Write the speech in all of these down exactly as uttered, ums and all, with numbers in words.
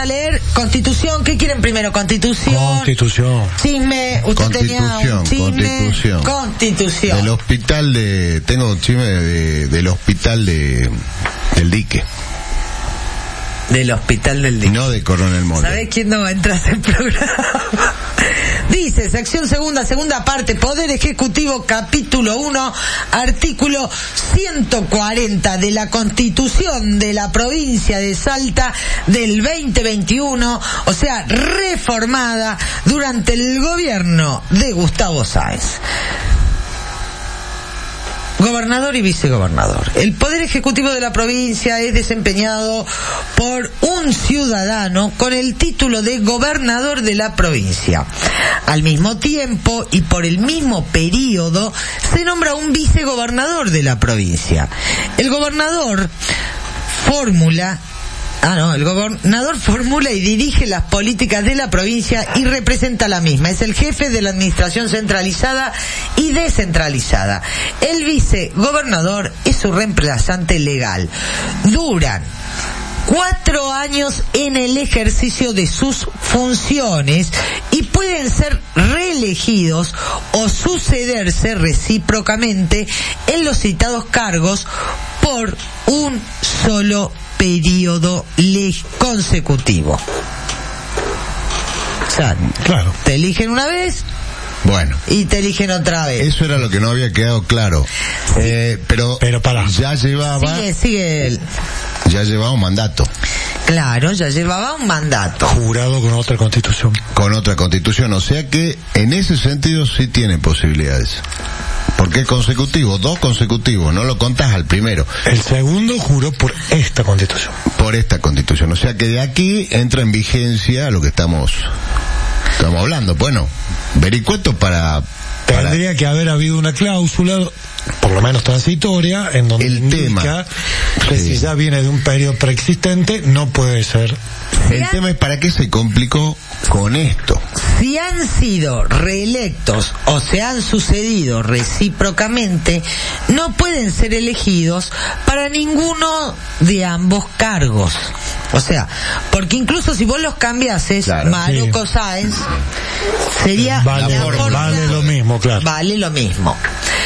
a leer Constitución. ¿Qué quieren primero? Constitución. Constitución. Chisme. Usted tenía un chisme. Constitución. Constitución. Del hospital de, tengo un chisme de, del hospital de, del Dique. Del hospital del Dique. No de Coronel Mola. ¿Sabés quién no va a entrar al programa? Dice, sección segunda, segunda parte, Poder Ejecutivo, capítulo uno, artículo ciento cuarenta de la Constitución de la provincia de Salta del veinte veintiuno, o sea, reformada durante el gobierno de Gustavo Sáenz. Gobernador y vicegobernador. El poder ejecutivo de la provincia es desempeñado por un ciudadano con el título de gobernador de la provincia. Al mismo tiempo y por el mismo período se nombra un vicegobernador de la provincia. El gobernador formula Ah, no, el gobernador formula y dirige las políticas de la provincia y representa la misma. Es el jefe de la administración centralizada y descentralizada. El vicegobernador es su reemplazante legal. Duran cuatro años en el ejercicio de sus funciones y pueden ser reelegidos o sucederse recíprocamente en los citados cargos por un solo periodo consecutivo. O sea, claro. Te eligen una vez, bueno, y te eligen otra vez. Eso era lo que no había quedado claro. Sí. Eh, pero, pero para. ya llevaba, sigue, sigue el... ya llevaba un mandato. Claro, ya llevaba un mandato. Jurado con otra constitución. Con otra constitución, o sea que en ese sentido sí tiene posibilidades. Porque es consecutivo, dos consecutivos, no lo contás al primero. El segundo juró por esta constitución. Por esta constitución, o sea que de aquí entra en vigencia lo que estamos estamos hablando. Bueno, vericueto para... para... Tendría que haber habido una cláusula, por lo menos transitoria, en donde el indica tema que sí. si ya viene de un periodo preexistente, no puede ser. El han... tema es para qué se complicó con esto. Si han sido reelectos o se han sucedido recíprocamente, no pueden ser elegidos para ninguno de ambos cargos. O sea, porque incluso si vos los cambiases, claro, Maruco sí. Sáenz, sería... Vale, vale lo mismo, claro. Vale lo mismo.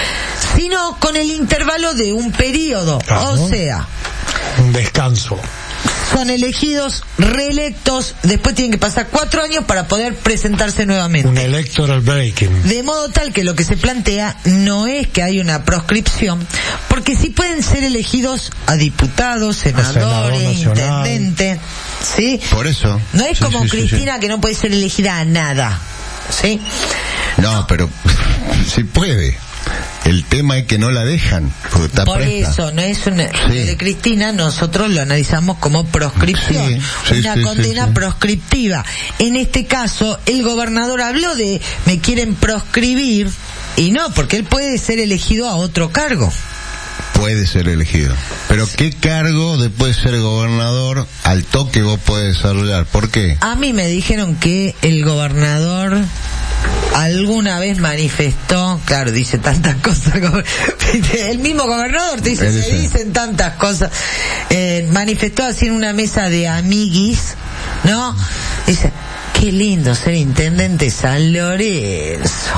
Sino con el intervalo de un periodo, claro. O sea... un descanso. Son elegidos, reelectos, después tienen que pasar cuatro años para poder presentarse nuevamente. Un electoral breaking. De modo tal que lo que se plantea no es que hay una proscripción, porque sí pueden ser elegidos a diputados, senadores, intendentes, ¿sí? Por eso. No es sí, como sí, Cristina, sí, sí. que no puede ser elegida a nada, ¿sí? No, no. pero sí puede. El tema es que no la dejan. Está Por presta. eso, no es una... Sí. De Cristina nosotros lo analizamos como proscripción. Sí, sí, una sí, condena sí, sí. proscriptiva. En este caso, el gobernador habló de me quieren proscribir, y no, porque él puede ser elegido a otro cargo. Puede ser elegido. Pero ¿qué cargo después de ser gobernador al toque vos podés desarrollar? ¿Por qué? A mí me dijeron que el gobernador... alguna vez manifestó, claro, dice tantas cosas, el mismo gobernador te dice, se dicen tantas cosas, eh, manifestó así en una mesa de amiguis, ¿no? Dice, qué lindo ser intendente San Lorenzo.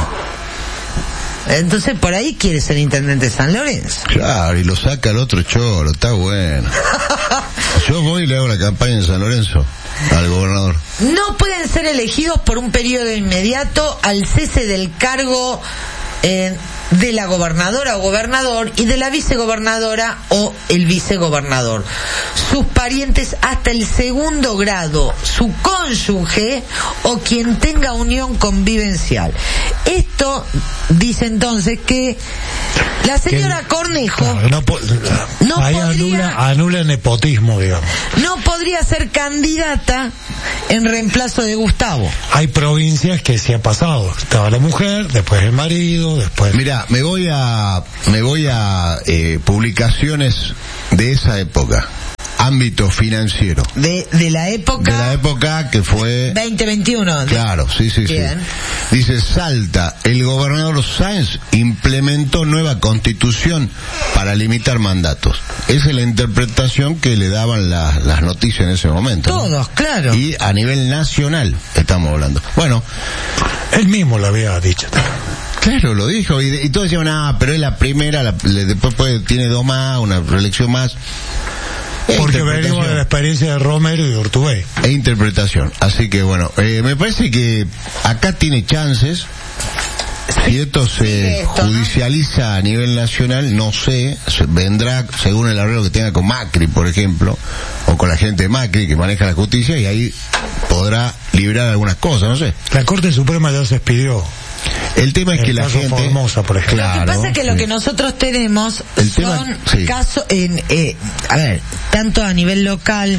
Entonces por ahí quiere ser intendente San Lorenzo. Claro, y lo saca el otro choro, está bueno. Yo voy y le hago la campaña en San Lorenzo al gobernador. No pueden ser elegidos por un periodo inmediato al cese del cargo eh, de la gobernadora o gobernador y de la vicegobernadora o el vicegobernador. Sus parientes hasta el segundo grado, su cónyuge o quien tenga unión convivencial. Esto dice entonces que la señora que, Cornejo claro, no, po no ahí podría, anula, anula el nepotismo, digamos. No podría ser candidata en reemplazo de Gustavo. Hay provincias que se ha pasado. Estaba la mujer, después el marido, después... Mira, me voy a me voy a eh, publicaciones de esa época. ámbito financiero. De, de la época... De la época que fue... veinte veintiuno. Claro, sí, sí, Bien. sí. Dice, Salta, el gobernador Sáenz implementó nueva constitución para limitar mandatos. Esa es la interpretación que le daban la, las noticias en ese momento. Todos, ¿no? Claro. Y a nivel nacional estamos hablando. Bueno. Él mismo lo había dicho. Claro, lo dijo, y, y todos decían, ah, pero es la primera, la, le, después puede, tiene dos más, una reelección más. E Porque venimos de la experiencia de Romero y de Urtubey. E interpretación. Así que bueno, eh, me parece que acá tiene chances. Si esto se esto, judicializa, ¿no?, a nivel nacional, no sé, se vendrá según el arreglo que tenga con Macri, por ejemplo, o con la gente de Macri que maneja la justicia, y ahí podrá librar algunas cosas, no sé. La Corte Suprema ya se expidió. El tema es el que la gente... Formosa, por ejemplo. Claro, lo que pasa es que sí. lo que nosotros tenemos El son tema, sí. casos, en, eh, a ver, tanto a nivel local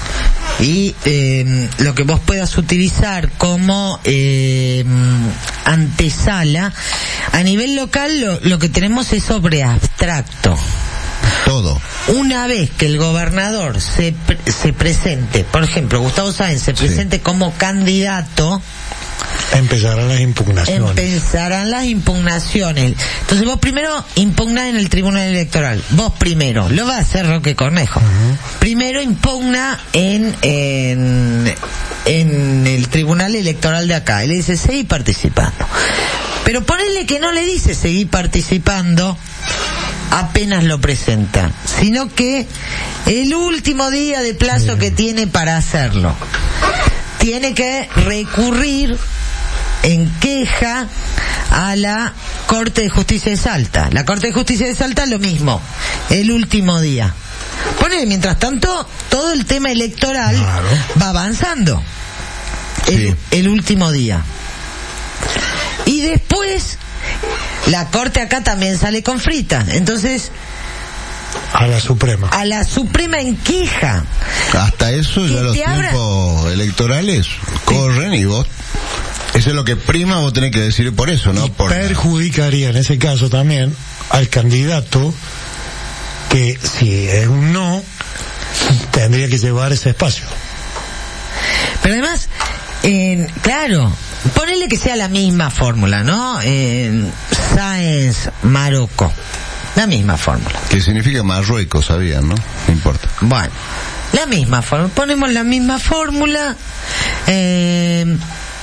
y eh, lo que vos puedas utilizar como eh, antesala, a nivel local lo, lo que tenemos es sobre abstracto. Todo. Una vez que el gobernador se, se presente, por ejemplo, Gustavo Sáenz se presente sí. como candidato, empezarán las impugnaciones. Empezarán las impugnaciones. Entonces vos primero impugnás en el Tribunal Electoral. Vos primero, lo va a hacer Roque Cornejo. Uh-huh. Primero impugna en, en, en el Tribunal Electoral de acá. Y le dice, seguí participando. Pero ponele que no le dice seguí participando apenas lo presenta, sino que el último día de plazo que tiene para hacerlo, tiene que recurrir en queja a la Corte de Justicia de Salta. La Corte de Justicia de Salta lo mismo, el último día. Ponele, mientras tanto, todo el tema electoral claro. va avanzando. El, sí. el último día. Y después, la Corte acá también sale con frita. Entonces... A la Suprema. A la Suprema en queja. Hasta eso ya los tiempos abra... electorales corren y vos... Eso es lo que prima, vos tenés que decir por eso, ¿no? Por perjudicaría en ese caso también al candidato que, si es un no, tendría que llevar ese espacio. Pero además, eh, claro, ponele que sea la misma fórmula, ¿no? Eh, Sáenz, Marocco, la misma fórmula. Que significa Marruecos, sabían, ¿no? No importa. Bueno, la misma fórmula, ponemos la misma fórmula, eh...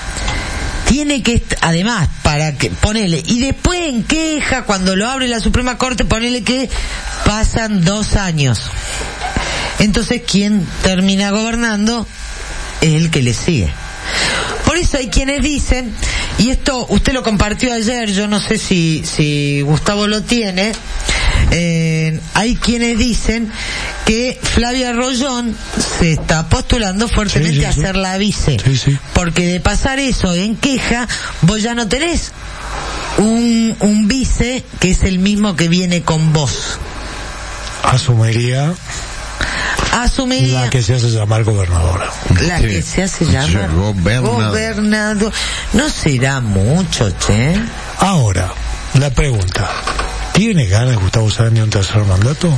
tiene que, además, para que, ponele, y después en queja, cuando lo abre la Suprema Corte, ponele que pasan dos años. Entonces, quien termina gobernando es el que le sigue. Por eso hay quienes dicen, y esto usted lo compartió ayer, yo no sé si, si Gustavo lo tiene, eh, hay quienes dicen que Flavia Rollón se está postulando fuertemente sí, sí, a ser sí. la vice, sí, sí. porque de pasar eso en queja, vos ya no tenés un, un vice que es el mismo que viene con vos. Asumiría Asumiría la que se hace llamar gobernadora. La sí. que se hace llamar gobernador. gobernador. No será mucho, che. Ahora, la pregunta: ¿tiene ganas Gustavo Sáenz de un tercer mandato?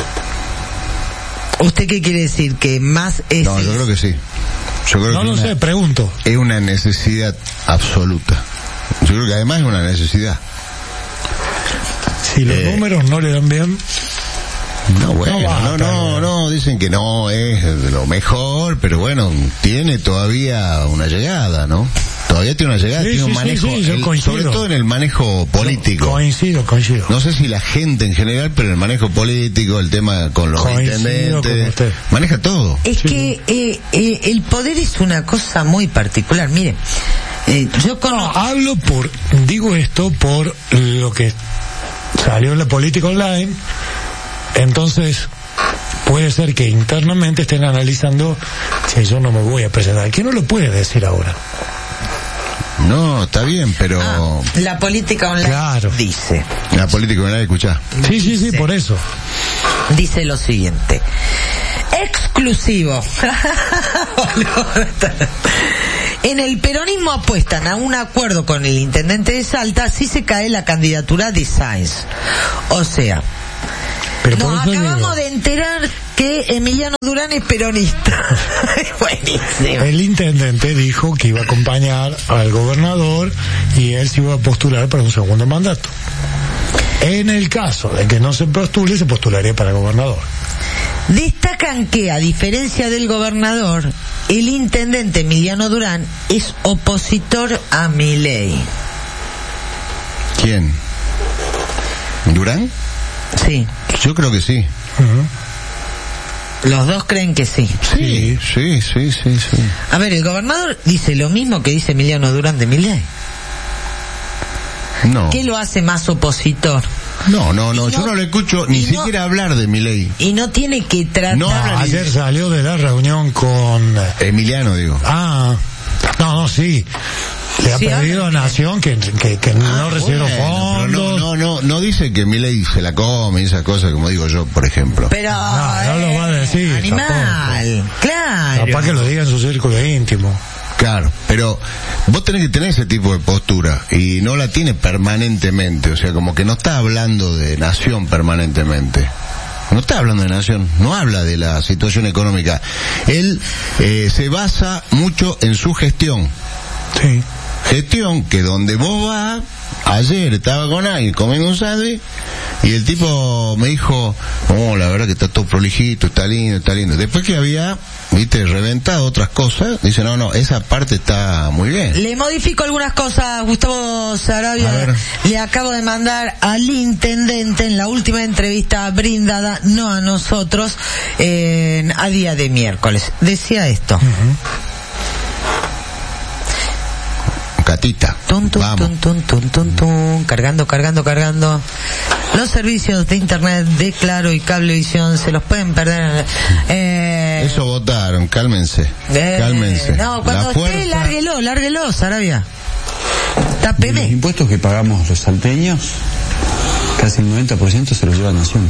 ¿Usted qué quiere decir? ¿Que más es...? No, yo creo que sí. Yo creo no que lo una, sé, pregunto. Es una necesidad absoluta. Yo creo que además es una necesidad. Si los eh, números no le dan bien... No, bueno, no, no, no, no, dicen que no es lo mejor, pero bueno, tiene todavía una llegada, ¿no? Todavía tiene una llegada, sí, tiene un sí, manejo, sí, sí, el, sobre todo en el manejo político. Coincido, coincido. No sé si la gente en general, pero el manejo político, el tema con los coincido intendentes, con maneja todo. Es sí. que eh, eh, el poder es una cosa muy particular, mire. Eh, yo con... No, hablo por, digo esto por lo que salió en la política online. Entonces, puede ser que internamente estén analizando si yo no me voy a presentar. ¿Quién no lo puede decir ahora? No, está bien, pero... Ah, la política online claro. dice... La política online, escuchá. Sí, sí, sí, dice, por eso. Dice lo siguiente. Exclusivo. En el peronismo apuestan a un acuerdo con el intendente de Salta si se cae la candidatura de Sáenz. O sea... Pero nos acabamos digo. de enterar que Emiliano Durán es peronista. Buenísimo. El intendente dijo que iba a acompañar al gobernador y él se iba a postular para un segundo mandato. En el caso de que no se postule, se postularía para gobernador. Destacan que, a diferencia del gobernador, el intendente Emiliano Durán es opositor a Milei. ¿Quién? ¿Durán? Sí. Yo creo que sí. Uh-huh. Los dos creen que sí. Sí, sí, sí, sí, sí. A ver, el gobernador dice lo mismo que dice Emiliano Durán de Milei. No. ¿Qué lo hace más opositor? No, no, no, Y yo no- no le escucho ni y no- siquiera hablar de Milei. Y no tiene que tratar... No habla ni- Ayer salió de la reunión con... Emiliano, digo. Ah, no, no, sí. Le ha Sí, pedido a habla. Nación que, que, que no recibieron Bueno, pero fondos. no, no, no, no dice que Milei se la come y esas cosas, como digo yo, por ejemplo. Pero... No, no lo va a decir, Animal, claro. Capaz que lo diga en su círculo íntimo. Claro, pero vos tenés que tener ese tipo de postura y no la tiene permanentemente, o sea, como que no está hablando de nación permanentemente. No está hablando de nación, no habla de la situación económica. Él eh, se basa mucho en su gestión. Sí. Gestión que donde vos vas, ayer estaba con alguien comiendo un sándwich y el tipo me dijo, oh, la verdad que está todo prolijito, está lindo, está lindo. Después que había, viste, reventado otras cosas, dice, no, no, esa parte está muy bien. Le modifico algunas cosas, Gustavo A Sarabia. ver. Le acabo de mandar al intendente en la última entrevista brindada, no a nosotros, en, a día de miércoles. Decía esto. Catita, Tun, tun, vamos. tun, tun, tun, tun, tun. Cargando, cargando, cargando. Los servicios de internet de Claro y Cablevisión se los pueden perder. Eh, Eso votaron, cálmense, eh, cálmense. No, cuando La esté, fuerza- lárguelo, lárguelo, Sarabia. Los Tápeme. impuestos que pagamos los salteños, casi el noventa por ciento se los lleva Nación.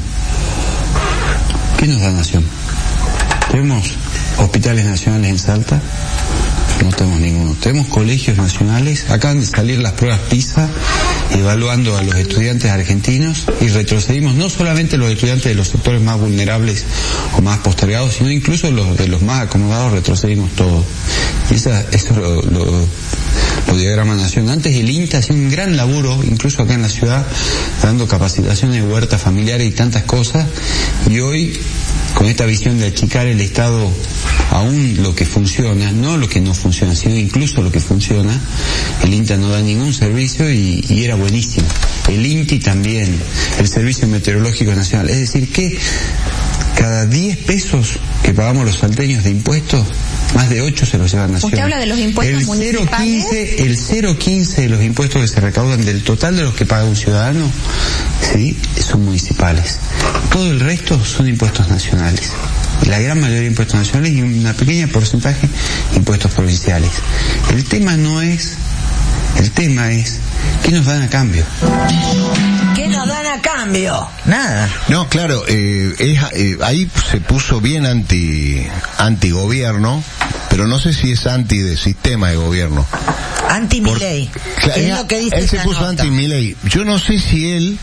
¿Qué nos da Nación? Tenemos hospitales nacionales en Salta, no tenemos ninguno. Tenemos colegios nacionales, acaban de salir las pruebas PISA evaluando a los estudiantes argentinos y retrocedimos no solamente los estudiantes de los sectores más vulnerables o más postergados, sino incluso los de los más acomodados, retrocedimos todos. Y esa, eso lo, lo, lo diagrama Nación. Antes el INTA hacía un gran laburo, incluso acá en la ciudad, dando capacitaciones de huertas familiares y tantas cosas, y hoy, con esta visión de achicar el Estado aún lo que funciona, no lo que no funciona, sino incluso lo que funciona, el INTA no da ningún servicio y, y era buenísimo. El INTI también, el Servicio Meteorológico Nacional. Es decir, que cada diez pesos que pagamos los salteños de impuestos, más de ocho se los lleva Nación. Usted habla de los impuestos el municipales. cero coma quince, el cero coma quince de los impuestos que se recaudan del total de los que paga un ciudadano, sí, son municipales. Todo el resto son impuestos nacionales. La gran mayoría de impuestos nacionales y una pequeña porcentaje de impuestos provinciales. El tema no es, el tema es, ¿qué nos dan a cambio? ¿Qué nos dan a cambio? Nada. No, claro, eh, es, eh, ahí se puso bien anti antigobierno, pero no sé si es anti de sistema de gobierno. Anti-Milei. Claro, Es él- lo que dice él se esta puso nota. anti-Milei. Yo no sé si él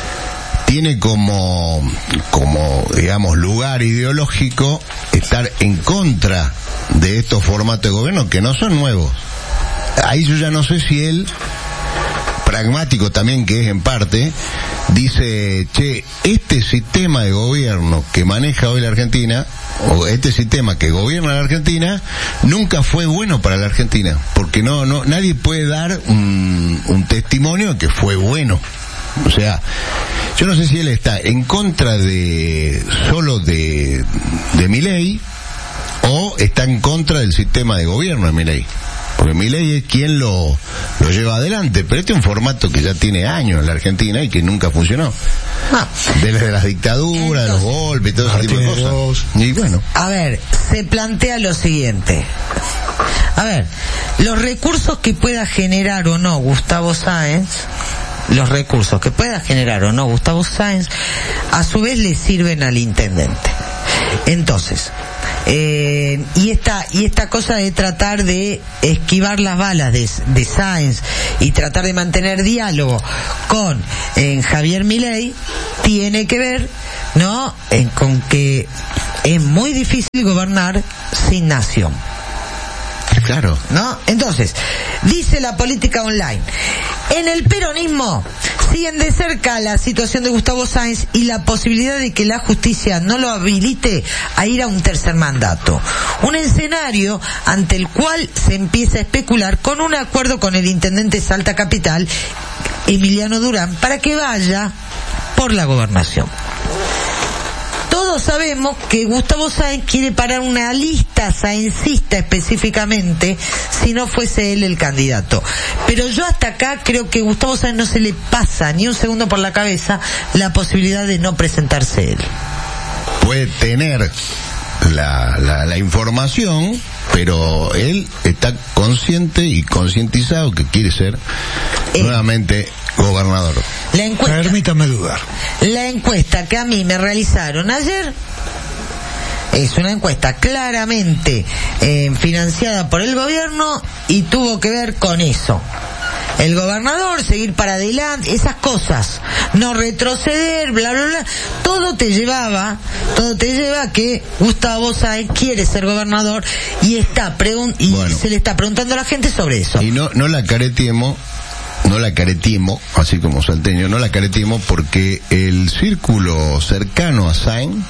tiene como, como, digamos, lugar ideológico estar en contra de estos formatos de gobierno que no son nuevos. Ahí yo ya no sé si él, pragmático también que es en parte, dice, che, este sistema de gobierno que maneja hoy la Argentina, o este sistema que gobierna la Argentina, nunca fue bueno para la Argentina, porque no, no, nadie puede dar un, un testimonio de que fue bueno. O sea, yo no sé si él está en contra de, solo de, de Milei, o está en contra del sistema de gobierno de Milei. Porque Milei es quien lo, lo lleva adelante, pero este es un formato que ya tiene años en la Argentina y que nunca funcionó. Ah. Desde las dictaduras, los golpes y todo ese tipo de Martínez cosas. Dos. Y bueno, A ver, se plantea lo siguiente. A ver, los recursos que pueda generar o no Gustavo Sáenz, los recursos que pueda generar o no Gustavo Sáenz, a su vez le sirven al intendente. Entonces, eh, y esta y esta cosa de tratar de esquivar las balas de, de Sáenz y tratar de mantener diálogo con eh, Javier Milei tiene que ver, ¿no?, en, con que es muy difícil gobernar sin nación. Claro. ¿No? Entonces, dice la política online. En el peronismo siguen de cerca la situación de Gustavo Sáenz y la posibilidad de que la justicia no lo habilite a ir a un tercer mandato. Un escenario ante el cual se empieza a especular con un acuerdo con el intendente Salta Capital, Emiliano Durán, para que vaya por la gobernación. Todos sabemos que Gustavo Sáenz quiere parar una lista sáencista específicamente, si no fuese él el candidato. Pero yo hasta acá creo que a Gustavo Sáenz no se le pasa ni un segundo por la cabeza la posibilidad de no presentarse él. Puede tener la, la, la información, pero él está consciente y concientizado que quiere ser eh. nuevamente gobernador. La encuesta, Permítame dudar. La encuesta que a mí me realizaron ayer es una encuesta claramente eh, financiada por el gobierno y tuvo que ver con eso. El gobernador, seguir para adelante, esas cosas, no retroceder, bla, bla, bla, todo te llevaba, todo te lleva a que Gustavo Sáenz quiere ser gobernador y está pregun- y bueno, se le está preguntando a la gente sobre eso. Y no, no la caretiemos, no la caretiemos, así como salteño, no la caretiemos porque el círculo cercano a Sáenz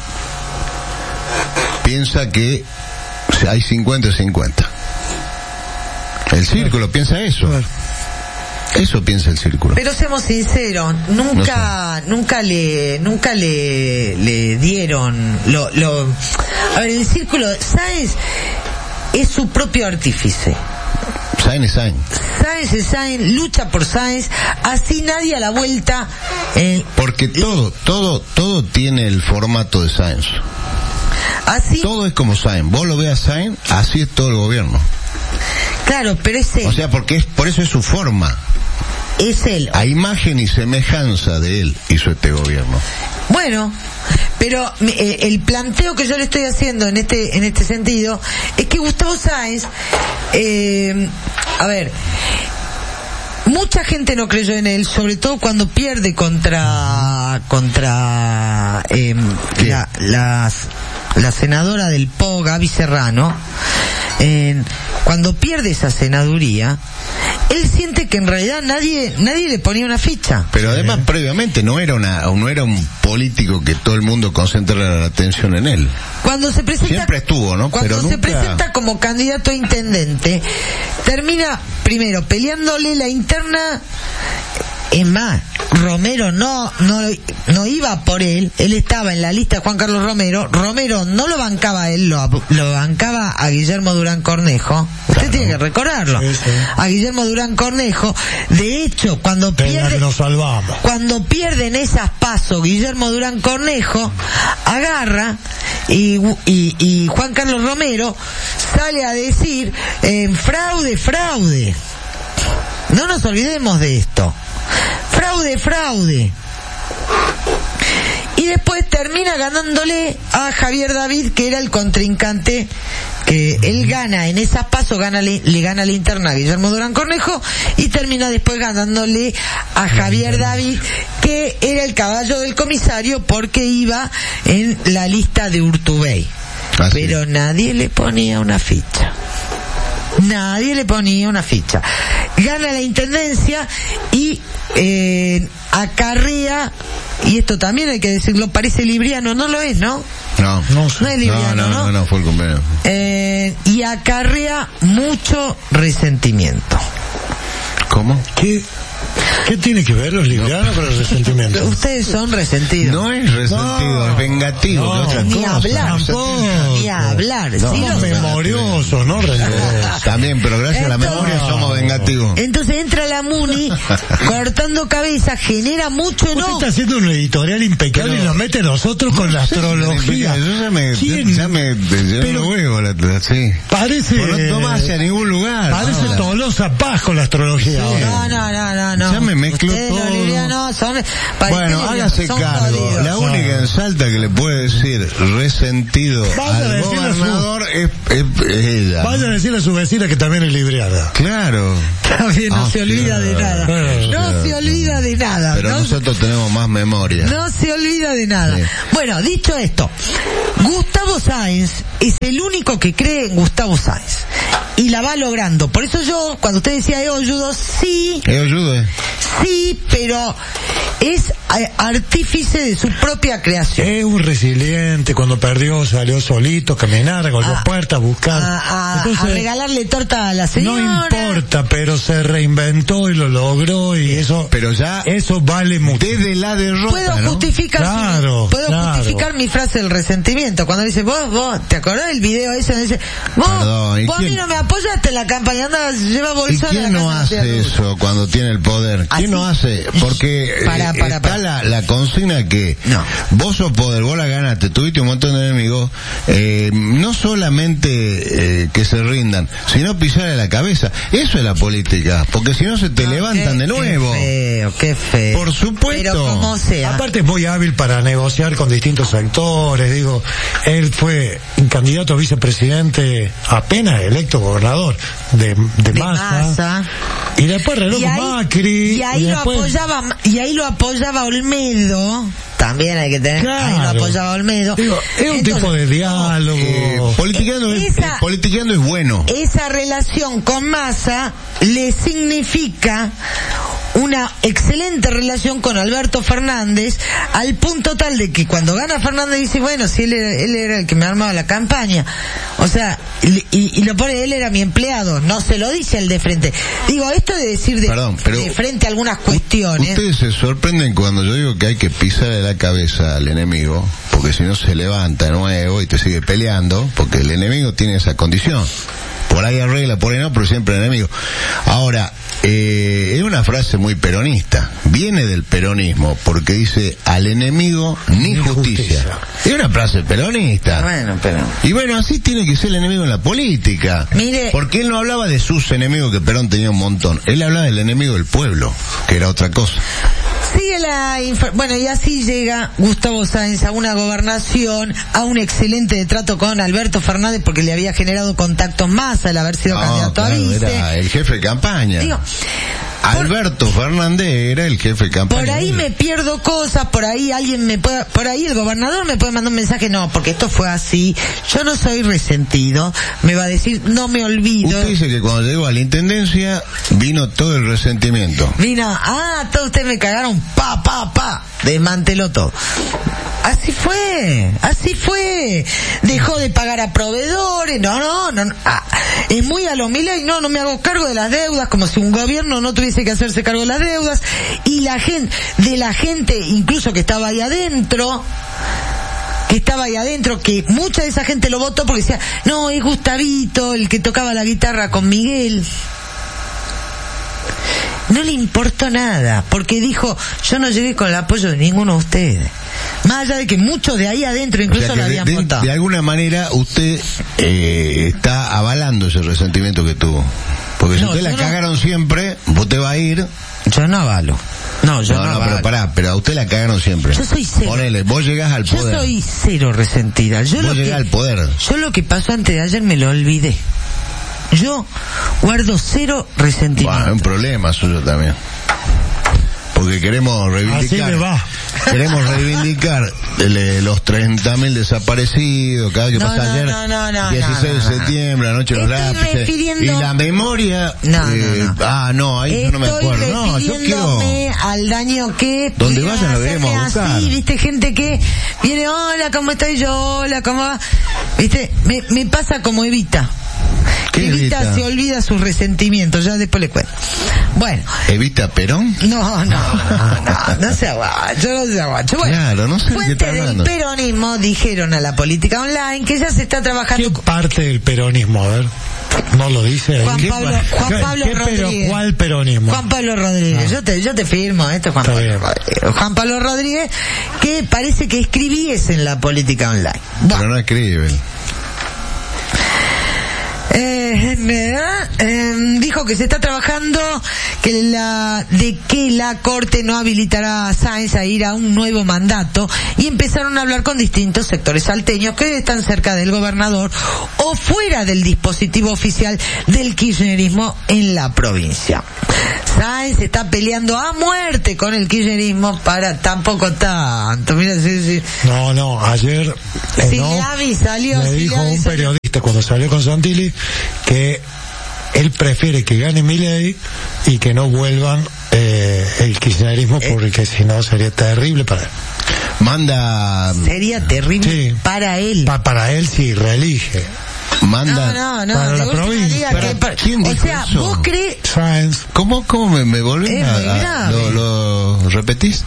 piensa que hay cincuenta y cincuenta. El círculo piensa eso. Eso piensa el círculo. Pero seamos sinceros, nunca, no sé. nunca le, nunca le, le dieron lo, lo, a ver, el círculo, Sáenz es su propio artífice. Sáenz es Sáenz. Sáenz es Sáenz, lucha por Sáenz, así nadie a la vuelta. Eh, Porque todo, todo, todo tiene el formato de Sáenz. Así. Todo es como Sáenz. Vos lo veas Sáenz, así es todo el gobierno. Claro, pero es él. O sea, porque es, por eso es su forma. Es él. A imagen y semejanza de él hizo este gobierno. Bueno, pero eh, el planteo que yo le estoy haciendo en este en este sentido es que Gustavo Sáenz, eh, a ver, mucha gente no creyó en él, sobre todo cuando pierde contra contra eh, la, las, la senadora del P O, Gaby Serrano. Eh, cuando pierde esa senaduría, él siente que en realidad nadie nadie le ponía una ficha. Pero además previamente no era una no era un político que todo el mundo concentrara la atención en él. Cuando se presenta siempre estuvo, ¿no? Cuando Pero se nunca... presenta como candidato a intendente, termina primero peleándole la interna. Es más, Romero no, no, no iba por él, él estaba en la lista de Juan Carlos Romero, Romero no lo bancaba a él, lo, lo bancaba a Guillermo Durán Cornejo, usted claro. tiene que recordarlo, sí, sí. a Guillermo Durán Cornejo, de hecho, cuando pierde, nos salvamos. cuando pierden esas pasos, Guillermo Durán Cornejo agarra y, y, y Juan Carlos Romero sale a decir, eh, fraude, fraude, no nos olvidemos de esto. Fraude, fraude. Y después termina ganándole a Javier David, que era el contrincante, que él gana en esas pasos, gana, le, le gana la interna a Guillermo Durán Cornejo, y termina después ganándole a Javier David, que era el caballo del comisario porque iba en la lista de Urtubey. Así. Pero nadie le ponía una ficha. Nadie le ponía una ficha. Gana la intendencia y eh, acarrea, y esto también hay que decirlo, parece libriano, no lo es, ¿no? No, no, no es libriano, no, no, ¿no? no, no fue el convenio. Eh, y acarrea mucho resentimiento. ¿Cómo? ¿Qué? ¿Qué tiene que ver los librianos no. con el resentimiento? Ustedes son resentidos. No es resentido, no. es vengativo. No, otra ni cosa. hablar. No. Ni hablar. No. Sí, somos memoriosos, ¿no? También, pero gracias entonces, a la memoria somos vengativos. Entonces entra la Muni cortando cabeza, genera mucho enojo. Usted está haciendo un editorial impecable pero, y nos mete a nosotros con la astrología. Yo ya me, ¿Quién? ya me, ya pero, huevo, la, sí. Parece... Por no tomarse a ningún lugar. Parece no, Tolosa Paz con la astrología. No, no, no, no, no. Ya me mezcló Ustedes, todo. los librianos, son, Bueno, hágase son cargo. jodidos. La única en Salta que le puede decir resentido Vaya a al decirle a su- gobernador es, es- es ella. Vaya a decirle a su vecina que también es libriana. Claro. También no Ah, se olvida de nada. sí. No se olvida de nada. Pero no, nosotros tenemos más memoria. no se olvida de nada. Sí. Bueno, dicho esto, Gustavo Sáenz es el único que cree en Gustavo Sáenz. Y la va logrando. Por eso yo, cuando usted decía yo ayudo, sí, ¿Eh, ayude? sí, pero es eh, artífice de su propia creación. Es un resiliente, cuando perdió salió solito, caminar, golpeó Ah, puertas, buscar. A, a- a Entonces, regalarle torta a la no señora. importa, pero se reinventó y lo logró y eso, Pero ya eso vale mucho. desde la derrota, Puedo ¿no? justificar Claro, puedo claro. justificar mi frase del resentimiento cuando dice vos vos te acordás del video ese donde dice vos Perdón, ¿y vos a mí quién- no me apoyaste en la campaña anda lleva ¿Y bolsón a quién la no casa de hace Tía Ruth. eso cuando tiene el poder? ¿Así? ¿Quién no hace? Porque eh, Pará, pará, está pará. La, la consigna que No. vos sos poder, vos la ganaste, tuviste un montón de enemigos, eh, no solamente eh, que se rindan, sino pisarle la cabeza. Eso es la política, porque si no se te No, levantan qué- de nuevo. qué feo qué feo Por supuesto. pero como sea Aparte es muy hábil para negociar con distintos sectores, digo, él fue candidato a vicepresidente apenas electo gobernador de, de, de Massa, Massa. y después reloj y ahí, Macri, y ahí y lo después- apoyaba y ahí lo apoyaba Olmedo también hay que tener ahí lo Claro. apoyaba Olmedo. Digo, es un Entonces, tipo de diálogo. Eh, politiqueando, es, Esa- eh, politiqueando es bueno. esa relación con Massa le significa una excelente relación con Alberto Fernández, al punto tal de que cuando gana Fernández dice, bueno, si él era, él era el que me armaba la campaña, o sea, y, y lo pone, él era mi empleado, no se lo dice el de frente. Digo, esto de decir de, Perdón, pero de frente algunas cuestiones, Ustedes se sorprenden cuando yo digo que hay que pisarle la cabeza al enemigo, porque si no se levanta de nuevo y te sigue peleando, porque el enemigo tiene esa condición. Por ahí arregla, por ahí no, pero siempre enemigo. Ahora, eh, es una frase muy peronista. Viene del peronismo, porque dice, al enemigo ni justicia. justicia. Es una frase peronista. bueno, pero Y bueno, así tiene que ser el enemigo en la política. Mire- Porque él no hablaba de sus enemigos, que Perón tenía un montón. Él hablaba del enemigo del pueblo, que era otra cosa. sigue la inf- bueno, y así llega Gustavo Sáenz a una gobernación, a un excelente trato con Alberto Fernández, porque le había generado contactos más al haber sido No, candidato a claro, vice. era el jefe de campaña. Digo, Alberto Fernández era el jefe de campaña. por ahí me pierdo cosas, por ahí alguien me puede, por ahí el gobernador me puede mandar un mensaje, no, porque esto fue así, yo no soy resentido, me va a decir, no me olvido. Usted dice que cuando llegó a la intendencia vino todo el resentimiento. Vino, ah, todos ustedes me cagaron, pa, pa, pa, desmanteló todo. Así fue, así fue. Dejó de pagar a proveedores, no, no, no, no. Ah, es muy a lo Milei, no, no me hago cargo de las deudas, como si un gobierno no tuviese que hacerse cargo de las deudas. Y la gente, de la gente, incluso que estaba ahí adentro, que estaba ahí adentro, que mucha de esa gente lo votó porque decía, no, es Gustavito, el que tocaba la guitarra con Miguel. No le importó nada, porque dijo, yo no llegué con el apoyo de ninguno de ustedes. Más allá de que muchos de ahí adentro O incluso sea que lo de, habían de- votado. de alguna manera usted eh, está avalando ese resentimiento que tuvo. Porque si No, usted la yo no- cagaron siempre, usted va a ir. Yo no avalo. No, yo No, no, no, avalo. pero pará, pero a usted la cagaron siempre. Yo soy cero. Ponele, vos llegás al Yo poder. soy cero resentida. Yo Vos lo llegás que, al poder. yo lo que pasó antes de ayer me lo olvidé. Yo guardo cero resentimiento. Bueno, es un problema suyo también. Porque queremos reivindicar. Así me va. Queremos reivindicar eh, los treinta mil desaparecidos, cada que No, pasa no, ayer, no, no, no, dieciséis no, no, de septiembre, la noche de los Estoy lápices, refiriendo- y la memoria, No, no, eh, no. ah, no, ahí yo no me Estoy acuerdo, no, yo quiero, refiriéndome al daño que Donde pudiera vayan lo hacerme iremos a buscar. así, viste, gente que viene, hola, ¿cómo estoy yo? Hola, ¿cómo va? Viste, me, me pasa como Evita. ¿Qué Evita, Evita? se olvida sus resentimientos, ya después le cuento. Bueno, Evita Perón. no, no, no, no, no se aguacho, no se aguacho. Bueno, Claro, no sé de qué fuentes está del hablando. peronismo dijeron a la política online que ya se está trabajando ¿Qué parte del peronismo? A ver, no lo dice. ahí. Juan ¿Qué Pablo- pa- Juan qué- Pablo qué pero- Rodríguez. ¿Cuál peronismo? Juan Pablo Rodríguez, yo te yo te firmo esto, Juan Está Pablo bien. Rodríguez. Juan Pablo Rodríguez, que parece que escribíes en la política online. Pero Bueno, no escribe. eh, eh, eh, dijo que se está trabajando, que la, de que la Corte no habilitará a Sáenz a ir a un nuevo mandato, y empezaron a hablar con distintos sectores salteños que están cerca del gobernador o fuera del dispositivo oficial del kirchnerismo en la provincia. Sáenz está peleando a muerte con el kirchnerismo para tampoco tanto. Mira, sí, sí. No, no, ayer eh, Si no, Lavi salió, me si dijo Lavi un salió. periodista cuando salió con Santilli que él prefiere que gane Milei y que no vuelvan eh, el kirchnerismo, porque si no sería terrible para él. Manda, Sería terrible Sí. para él. Pa- para él si reelige. manda. No, no, no. para de la última provincia. diga Para- que pa- ¿quién o dijo sea, eso? vos crees... Sáenz, ¿Cómo, cómo me, me volvés Es a, muy a- grave. lo, lo repetís?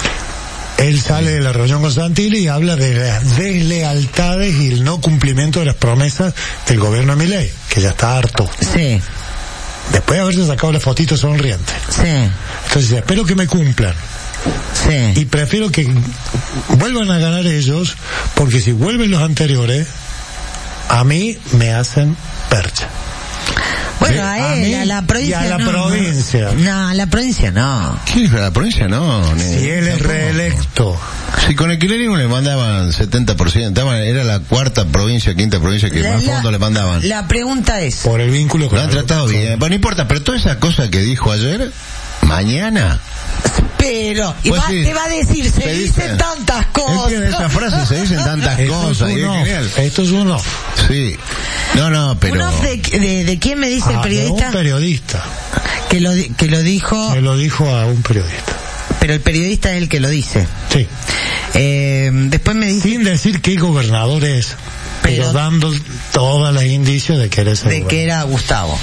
él sale de la reunión con Santilli y habla de las deslealtades y el no cumplimiento de las promesas del gobierno de Milei, que ya está harto. Sí, Después de haberse sacado la fotito sonriente. sí, Entonces, espero que me cumplan. sí. Y prefiero que vuelvan a ganar ellos, porque si vuelven los anteriores, a mí me hacen percha. Bueno, Sí, a a él, mí a la provincia y a la no. provincia. No, a la provincia no. ¿Quién es la provincia? No. ni- Si él es tampoco. reelecto. Si con el kirchnerismo le mandaban setenta por ciento, estaban- era la cuarta provincia, quinta provincia que La- más la- fondo le mandaban. La pregunta es... Por el vínculo con Lo han el- tratado con- bien. Bueno, no importa, pero toda esa cosa que dijo ayer, mañana. Pero, y Pues va- sí. te va a decir, se, Se dicen dice. tantas cosas. Es que en esa frase se dicen tantas Esto es cosas. y un es off, genial. esto es un off. Sí. No, no, pero... ¿Un off de, de, de quién me dice el Ah, de periodista? un periodista. Que lo, di- que lo dijo, Me lo dijo a un periodista. pero el periodista es el que lo dice. Sí. Eh, después me dice Sin decir qué gobernador es, pero, Pero- dando todas las indicios de que eres el de que gobernador. era Gustavo.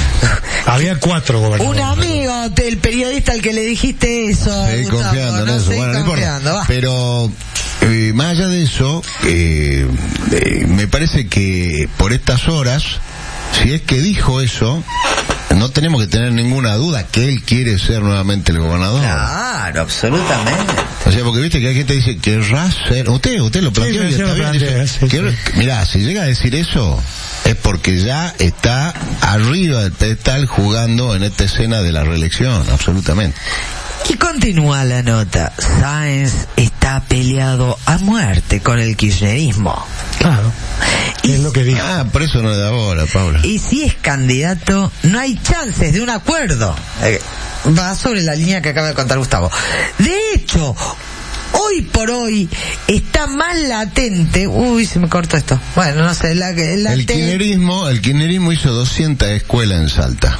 Había cuatro gobernadores. Un amigo del periodista al que le dijiste eso. Seguí Gustavo, confiando en no, eso. seguí Bueno, no importa. confiando, va. Pero eh, más allá de eso, eh, eh, me parece que por estas horas, si es que dijo eso, no tenemos que tener ninguna duda que él quiere ser nuevamente el gobernador. Claro, absolutamente. O sea, porque viste que hay gente que dice, querrá ser... Usted, usted lo planteó Sí, y sí, está lo bien. planteé, Dice, sí, "Quiero- sí. Mirá, si llega a decir eso, es porque ya está arriba del pedestal jugando en esta escena de la reelección, absolutamente. Y continúa la nota. Sáenz está peleado a muerte con el kirchnerismo. Claro. Y, Es lo que dijo. Ah, por eso no es de ahora, Paula. y si es candidato, no hay chances de un acuerdo. Eh, va sobre la línea que acaba de contar Gustavo. De hecho, hoy por hoy está más latente. Uy, se me cortó esto. Bueno, no sé, la, la El latente- kirchnerismo, el kirchnerismo hizo doscientas escuelas en Salta.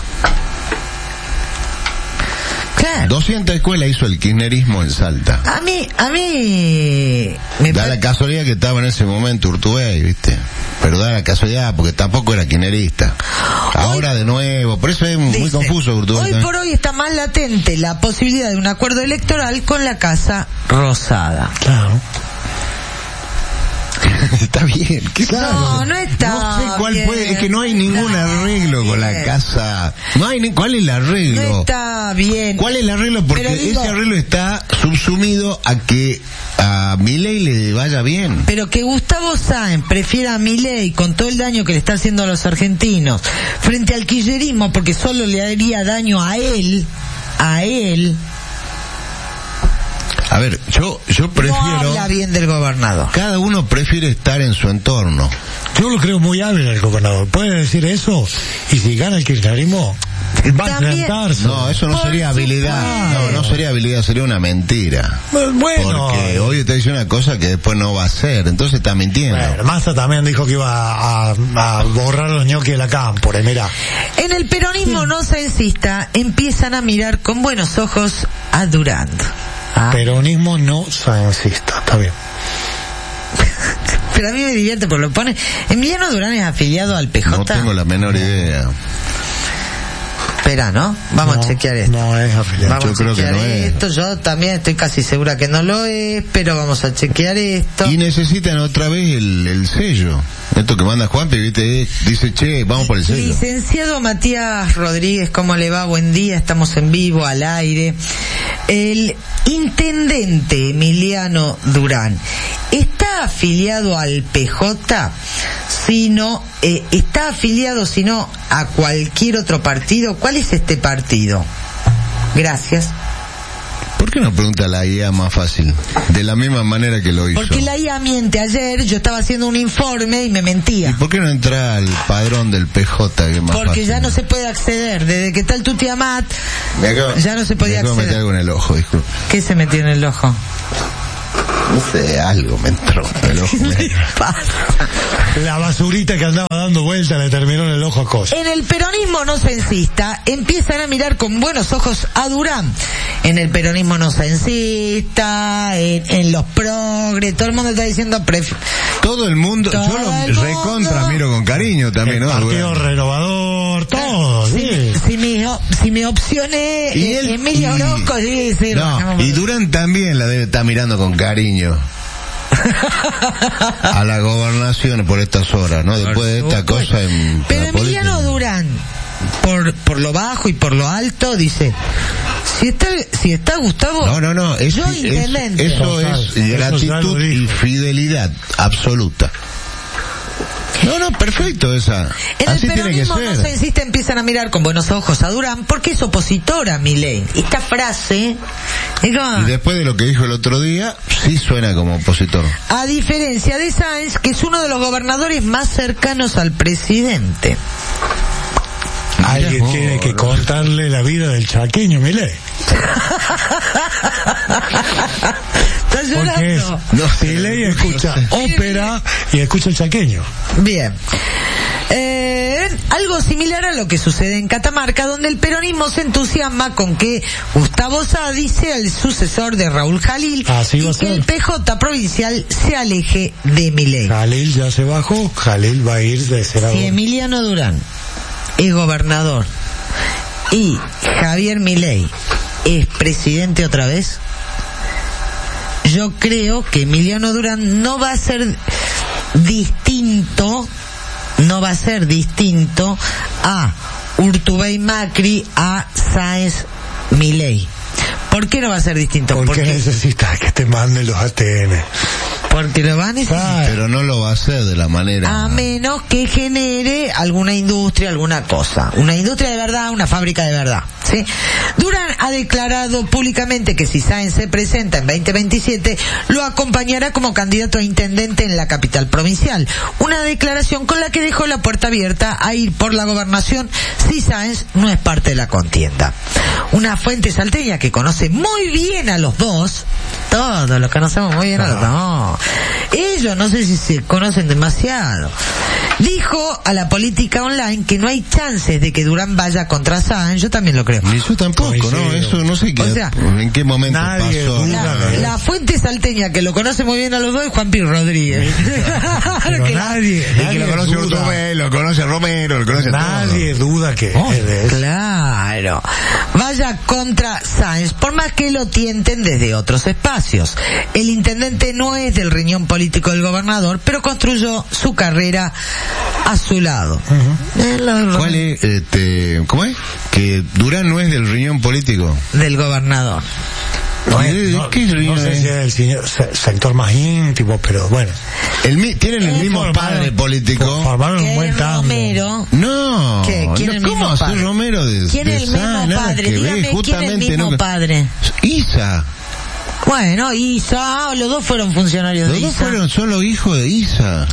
Claro. doscientas escuelas hizo el kirchnerismo en Salta. A mí, a mí... Me Da pa- la casualidad que estaba en ese momento Urtubey, ¿viste? Pero da la casualidad porque tampoco era kirchnerista. Ahora de nuevo, por eso es muy Dice, confuso Urtubey. hoy también. por hoy está más latente la posibilidad de un acuerdo electoral con la Casa Rosada. Claro. Está bien, ¿qué No, no está No sé cuál bien, puede, es que no hay ningún está arreglo con la bien. casa. No hay ni, ¿cuál es el arreglo? No está bien. ¿Cuál es el arreglo? Porque Pero digo- ese arreglo está subsumido a que a Milei le vaya bien. Pero que Gustavo Sáenz prefiera a Milei con todo el daño que le está haciendo a los argentinos frente al kirchnerismo porque solo le haría daño a él, a él, A ver, yo yo no prefiero... habla bien del gobernador. Cada uno prefiere estar en su entorno. Yo lo creo muy hábil el gobernador. Puede decir eso y si gana el kirchnerismo va a También- enfrentarse. No, eso no Por sería habilidad. supuesto. No, no sería habilidad, sería una mentira. Bueno, Porque hoy está diciendo una cosa que después no va a hacer. Entonces está mintiendo. bueno, Massa también dijo que iba a, a borrar los ñoquis de la cámpora, y mirá. En el peronismo no censista empiezan a mirar con buenos ojos a Durán. Ah, Peronismo no saencista, está bien. pero a mí me divierte porque lo pone. Emiliano Durán es afiliado al P J. No tengo la menor idea. Espera, ¿no? Vamos No, a chequear esto. No es afiliado. Vamos Yo a creo que chequear no es. esto. Yo también estoy casi segura que no lo es, pero vamos a chequear esto. Y necesitan otra vez el, el sello. Esto que manda Juanpi, viste, dice, che, vamos por el sello. Licenciado Matías Rodríguez, ¿cómo le va? Buen día, estamos en vivo, al aire. El intendente Emiliano Durán, ¿está afiliado al P J? Sino, eh, ¿está afiliado sino a cualquier otro partido? ¿Cuál es este partido? Gracias. ¿Por qué no pregunta la I A más fácil? De la misma manera que lo hizo. Porque la I A miente. Ayer yo estaba haciendo un informe y me mentía. ¿Y por qué no entra al padrón del P J? Que es más Porque fácil? ya no se puede acceder. Desde que está el Tuti Amat, Me acabo- ya no se podía me acabo de meter acceder. algo en el ojo, disculpe. ¿Qué se metió en el ojo? No sé, algo me entró en el ojo. ¿Qué pasa? La basurita que andaba dando vuelta le terminó en el ojo a Cosa. En el peronismo no censista empiezan a mirar con buenos ojos a Durán. En el peronismo no censista, en, en los progres, todo el mundo está diciendo pref- Todo el mundo, Todo yo lo el recontra mundo. miro con cariño también, El ¿no? Partido Bueno. Renovador, todo, si, sí. si mi, op- si mi opción es Y eh, él- Emilia y- Orozco, sí, sí, No, bajamos. y Durán también la debe estar mirando con cariño a la gobernación por estas horas, ¿no? Después de esta supuesto. cosa en Pero la Emiliano política. Durán, por por lo bajo y por lo alto, dice, si está si está Gustavo, No, no, no, es, yo es- intendente. eso Total, es eso ya gratitud lo y dijo. fidelidad absoluta. No, no, perfecto esa. En Así el tiene que peronismo no ser. se insiste, empiezan a mirar con buenos ojos a Durán porque es opositora a Milei. Esta frase es como, Y después de lo que dijo el otro día, sí suena como opositor. a diferencia de Sáenz, que es uno de los gobernadores más cercanos al presidente. Alguien Mira, tiene oh, que no. contarle la vida del chaqueño, Milei. ¿Estás Porque es, llorando? No sé. Milei escucha No ópera y escucha el chaqueño. Bien. Eh, algo similar a lo que sucede en Catamarca, donde el peronismo se entusiasma con que Gustavo Sadi sea el sucesor de Raúl Jalil Así va y a que ser. el P J provincial se aleje de Milei. Jalil ya se bajó, Jalil va a ir de senador. Si Emiliano Durán es gobernador y Javier Milei es presidente otra vez, yo creo que Emiliano Durán no va a ser distinto, no va a ser distinto a Urtubey Macri, a Sáenz Milei. ¿Por qué no va a ser distinto? ¿Por qué Porque, necesitas que te manden los A T N? porque lo va a necesitar. Pero no lo va a hacer de la manera. A menos que genere alguna industria, alguna cosa. Una industria de verdad, una fábrica de verdad. ¿Sí? Durán ha declarado públicamente que si Sáenz se presenta en veinte veintisiete, lo acompañará como candidato a intendente en la capital provincial. Una declaración con la que dejó la puerta abierta a ir por la gobernación si Sáenz no es parte de la contienda. Una fuente salteña que conoce muy bien a los dos, todos los conocemos muy bien a los dos. Ellos no sé si se conocen demasiado. Dijo a la política online que no hay chances de que Durán vaya contra Sáenz. Yo también lo creo. Ni yo tampoco, Coincido. ¿no? Eso no sé qué, O sea, en qué momento nadie pasó. duda La, de la fuente salteña que lo conoce muy bien a los dos es Juan Pi Rodríguez. Pero Que- nadie, Y que nadie lo conoce duda, Urtubey, lo conoce Romero, lo conoce nadie duda que Oh, es de eso. claro. Vaya contra Sáenz, por más que lo tienten desde otros espacios. El intendente no es del riñón político del gobernador, pero construyó su carrera a su lado. Eh, lo- todo. ¿Cuál es, este, cómo es? Que Durán no es del riñón político. Del gobernador. No, ¿De- es- de no- qué no riñón sé es? si es el señor- se- sector más íntimo, pero bueno. El, mi- tienen el Eh, mismo formaron- padre político. Formaron un Que buen tango. Romero. No, ¿Qué? ¿Quién no, el ¿cómo mismo hacer padre? Romero de ¿Quién de es el mismo Sáenz? Nada padre? que ver, Dígame, ¿quién es el justamente mismo no- padre? Isa. Bueno, Isa, los dos fueron funcionarios Los de dos Isa, fueron solo hijos de Isa.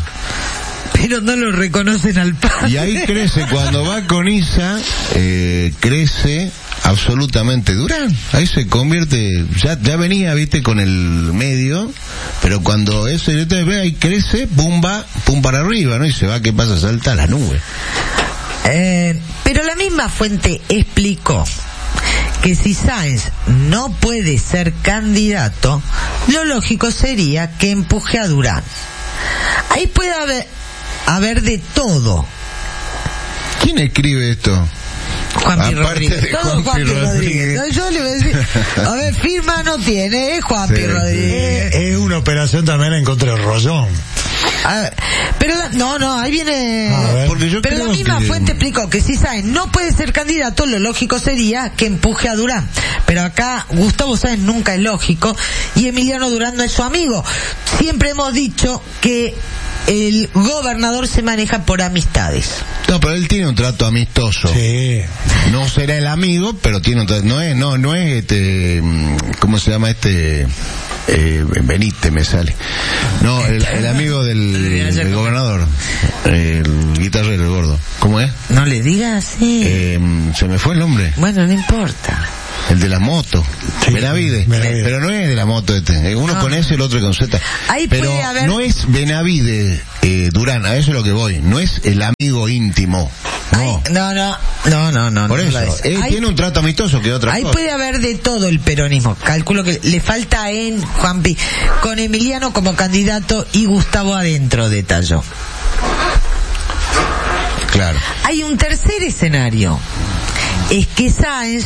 pero no lo reconocen al padre. Y ahí crece, cuando va con Isa, eh, crece absolutamente Durán. Ahí se convierte, ya ya venía, viste, con el medio, pero cuando ese yo te ve ahí crece, pum va, pum para arriba, ¿no? Y se va, ¿qué pasa? Salta a la nube. Eh, pero la misma fuente explicó que si Sáenz no puede ser candidato, lo lógico sería que empuje a Durán. Ahí puede haber, haber de todo. ¿Quién escribe esto? Juan Pi Aparte Rodríguez. de Todo Juan Juan Pi Pi Rodríguez. Rodríguez. No, yo le voy a decir, a ver, firma no tiene, es Juan Sí, Pi sí. Rodríguez. Es una operación también en contra del Rollón. A ver, pero la- no, no, ahí viene. A ver. Porque yo Pero la creo misma que- fuente explicó que si Sáenz no puede ser candidato, lo lógico sería que empuje a Durán. Pero acá Gustavo Sáenz nunca es lógico y Emiliano Durán no es su amigo. Siempre hemos dicho que el gobernador se maneja por amistades. No, pero él tiene un trato amistoso. Sí. No será el amigo, pero tiene un trato. No es, no, no es este, ¿cómo se llama este? Eh, Benítez me sale. No, el, el amigo del, del gobernador, el guitarrero, el gordo. ¿Cómo es? No le digas así. Eh, se me fue el nombre. Bueno, no importa. El de las motos. Sí, Benavides. Benavides. Pero no es de la moto este. Uno No. con S y el otro con Z. Ahí pero puede haber- no es Benavides eh, Durán, a eso es lo que voy. No es el amigo íntimo. No. Ahí- no, no, no, no, no. Por no eso. lo es. Él Ahí- tiene un trato amistoso que otra Ahí cosa. puede haber de todo el peronismo. Calculo que le falta en Juanpi, con Emiliano como candidato y Gustavo adentro, detalló. Claro. Hay un tercer escenario. Es que Sáenz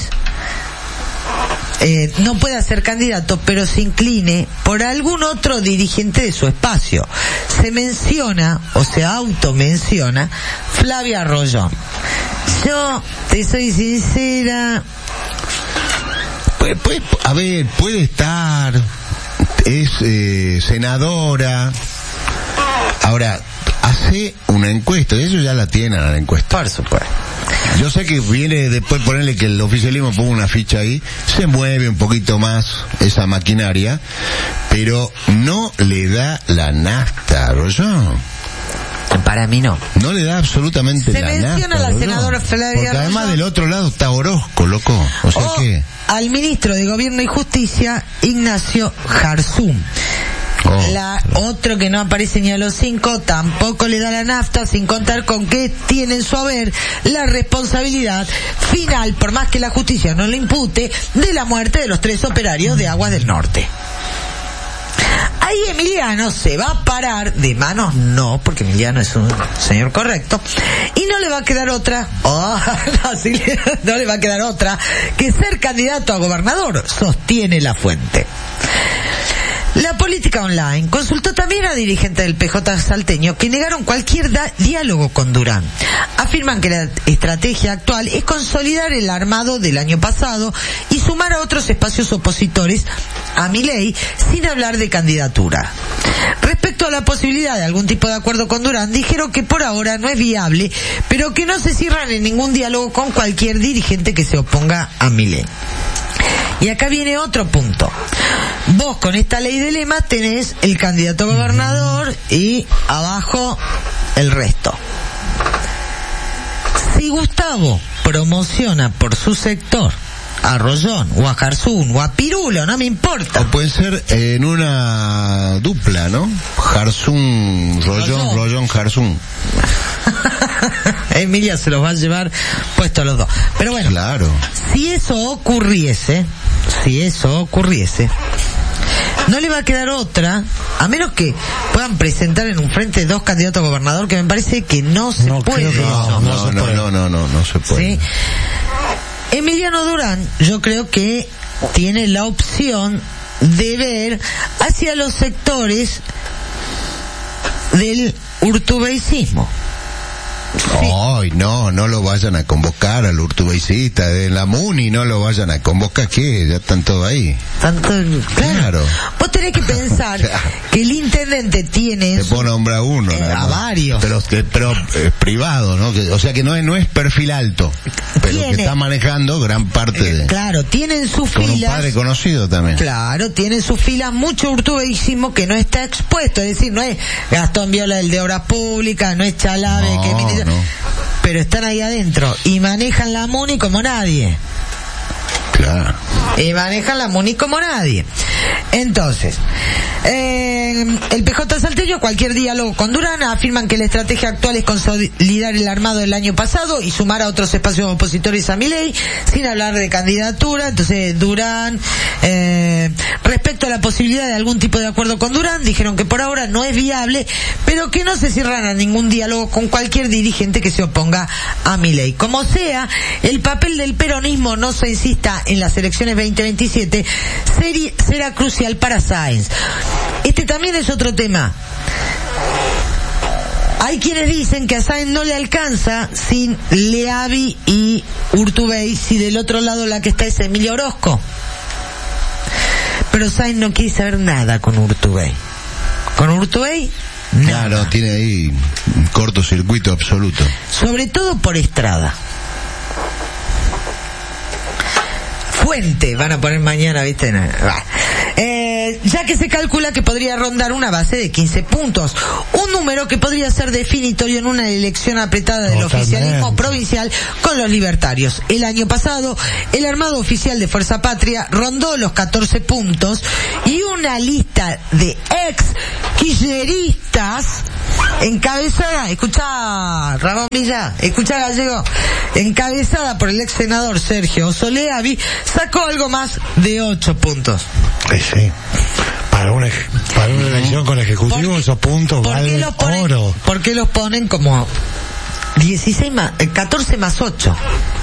eh, no pueda ser candidato, pero se incline por algún otro dirigente de su espacio. Se menciona, o se automenciona, Flavia Rollón. Yo, te soy sincera, Puede, puede- a ver, puede estar, es eh, senadora. Ahora, hace una encuesta, eso ya la tienen a la encuesta. por supuesto. Yo sé que viene después ponerle que el oficialismo ponga una ficha ahí, se mueve un poquito más esa maquinaria, pero no le da la nafta, Rollón. Para mí no. No le da absolutamente Se la menciona nafta, a la Rollón. senadora Flavia Porque además Rollón. del otro lado está Orozco, loco. O sea O que... al ministro de Gobierno y Justicia, Ignacio Jarzún. Oh. La otro que no aparece ni a los cinco tampoco le da la nafta, sin contar con que tiene en su haber la responsabilidad final, por más que la justicia no le impute, de la muerte de los tres operarios de Aguas del Norte. Ahí Emiliano se va a parar de manos, no, porque Emiliano es un señor correcto, y no le va a quedar otra, oh, no, sí, no le va a quedar otra que ser candidato a gobernador, sostiene la fuente. La política online consultó también a dirigentes del P J salteño que negaron cualquier da- diálogo con Durán. Afirman que la estrategia actual es consolidar el armado del año pasado y sumar a otros espacios opositores a Milei sin hablar de candidatura. Respecto a la posibilidad de algún tipo de acuerdo con Durán, dijeron que por ahora no es viable, pero que no se cierran en ningún diálogo con cualquier dirigente que se oponga a Milei. Y acá viene otro punto. Vos con esta ley de lema tenés el candidato a gobernador y abajo el resto. Si Gustavo promociona por su sector a Rollón o a Jarzún o a Pirulo, no me importa. O puede ser en una dupla, ¿no? Jarzún, Rollón, Rollón. Rollón, Jarzún. Emilia se los va a llevar puesto a los dos. Pero bueno, Claro. si eso ocurriese, si eso ocurriese, no le va a quedar otra, a menos que puedan presentar en un frente dos candidatos a gobernador, que me parece que no se No, puede. creo que eso. No, no, se no, puede. no, no, no, no se puede. ¿Sí? Emiliano Durán, yo creo que tiene la opción de ver hacia los sectores del urtubeicismo. Sí. Ay, no, no lo vayan a convocar al urtubeicista de la MUNI, no lo vayan a convocar, ¿qué? Ya están todos ahí. Tanto, claro. Claro. Vos tenés que pensar que el intendente tiene Te su- puedo nombrar uno. Eh, nada a más. varios. Pero, que- pero eh, privado, ¿no? Que- o sea que no es, no es perfil alto, pero Tiene. que está manejando gran parte de... Claro, tienen sus Con un filas. padre conocido también. Claro, tiene sus filas mucho urtubeísimo que no está expuesto, es decir, no es Gastón Viola el de Obras Públicas, no es Chalave, No, que milita- no. pero están ahí adentro y manejan la MUNI como nadie. Claro. Y manejan la MUNI como nadie. Entonces, eh, el P J salteño, cualquier diálogo con Durán, afirman que la estrategia actual es consolidar el armado del año pasado y sumar a otros espacios opositores a Milei, sin hablar de candidatura. Entonces, Durán, eh, respecto a la posibilidad de algún tipo de acuerdo con Durán, dijeron que por ahora no es viable, pero que no se cierran a ningún diálogo con cualquier dirigente que se oponga a Milei. Como sea, el papel del peronismo, no se insista, en las elecciones veinte veintisiete seri- será crucial para Sáenz. Este también es otro tema. Hay quienes dicen que a Sáenz no le alcanza sin Leavi y Urtubey, si del otro lado la que está es Emilia Orozco. Pero Sáenz no quiere saber nada con Urtubey. Con Urtubey Nada. Claro, tiene ahí un cortocircuito absoluto. Sobre todo por Estrada. Fuente, van a poner mañana, ¿viste? Eh, ya que se calcula que podría rondar una base de quince puntos, un número que podría ser definitorio en una elección apretada del Totalmente. oficialismo provincial con los libertarios. El año pasado, el armado oficial de Fuerza Patria rondó los catorce puntos y una lista de ex kirchneristas encabezada, escucha Ramón Villa, escucha Gallego, encabezada por el ex senador Sergio Soleavi, sacó algo más de ocho puntos. Sí, sí. Para una, para una elección con ejecutivo, ¿Por- esos puntos ¿Por qué valen los ponen, oro. ¿Por qué los ponen como dieciséis más, eh, catorce más ocho?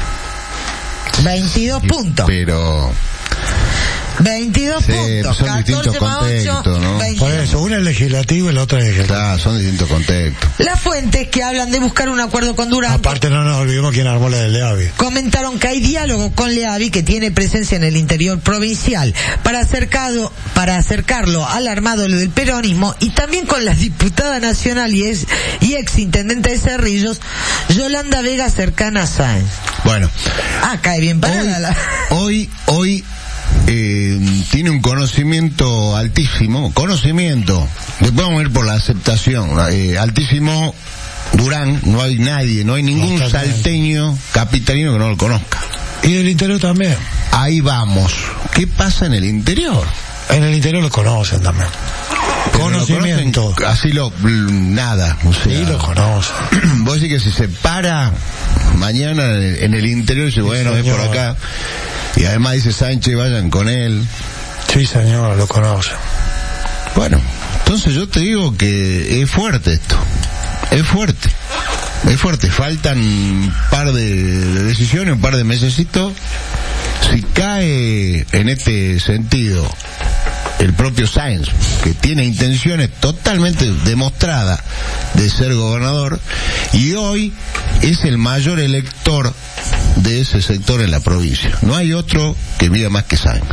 veintidós puntos. Pero veintidós sí, puntos. son distintos catorce más ocho, contextos, ¿no? veintidós. Por eso, una es legislativa y la otra es ejecutivo. claro, son distintos contextos. Las fuentes que hablan de buscar un acuerdo con Durán Aparte no nos olvidemos quién armó la del Leavi. comentaron que hay diálogo con Leavi, que tiene presencia en el interior provincial, para acercado, para acercarlo al armado del peronismo, y también con la diputada nacional y ex, y ex intendente de Cerrillos, Yolanda Vega, cercana a Sáenz. Bueno, Ah, cae bien parada la... hoy, hoy eh, tiene un conocimiento altísimo, conocimiento, después vamos a ir por la aceptación, eh, altísimo Durán, no hay nadie, no hay ningún Totalmente. salteño capitalino que no lo conozca. Y del interior también. Ahí vamos. ¿Qué pasa en el interior? En el interior lo conocen también. Pero no lo Conocimiento. conocen, así lo, nada, o sea, Sí, lo conocen. vos decís que si se para mañana en el, en el interior, dice, bueno, es por señor. acá, y además dice Sánchez, vayan con él. Sí, señor, lo conocen. Bueno, entonces yo te digo que es fuerte esto, es fuerte, es fuerte, faltan un par de decisiones, un par de mesecitos. Si cae en este sentido el propio Sáenz, que tiene intenciones totalmente demostradas de ser gobernador, y hoy es el mayor elector de ese sector en la provincia, no hay otro que viva más que Sáenz.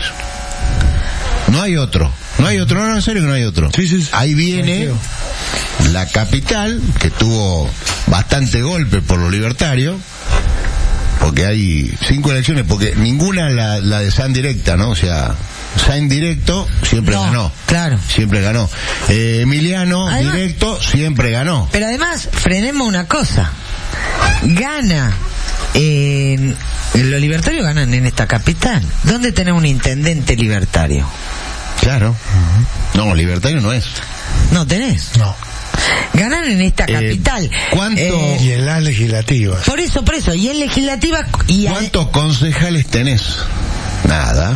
No hay otro, no hay otro, no, no, en serio que no hay otro. Sí, sí, sí. Ahí viene Tranquilo. la capital, que tuvo bastante golpe por los libertarios, porque hay cinco elecciones, porque ninguna la, la de Sáenz directa, ¿no? O sea, Sáenz directo siempre No, ganó. claro. Siempre ganó. Eh, Emiliano Además- directo siempre ganó. Pero además, frenemos una cosa. Gana. Eh, los libertarios ganan en esta capital. ¿Dónde tenés un intendente libertario? Claro. No, libertario no es. No tenés. No. Ganan en esta Eh, capital. ¿cuánto- Eh, Y en las legislativas. por eso, por eso. Y en legislativa... Y a- ¿Cuántos concejales tenés? Nada.